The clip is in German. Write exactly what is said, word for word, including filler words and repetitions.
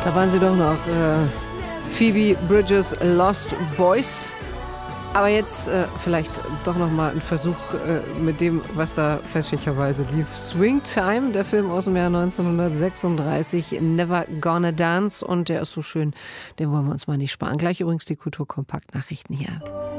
Da waren sie doch noch äh, Phoebe Bridgers Lost Boys. Aber jetzt äh, vielleicht doch nochmal ein Versuch äh, mit dem, was da fälschlicherweise lief. Swing Time, der Film aus dem Jahr neunzehnhundertsechsunddreißig, Never Gonna Dance. Und der ist so schön, den wollen wir uns mal nicht sparen. Gleich übrigens die Kulturkompakt-Nachrichten hier.